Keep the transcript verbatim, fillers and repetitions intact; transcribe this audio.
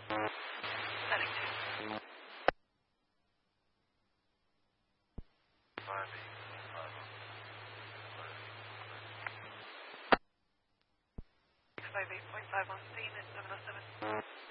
Setting two. Five eight five one. five eight point five one, seeing at seven oh seven.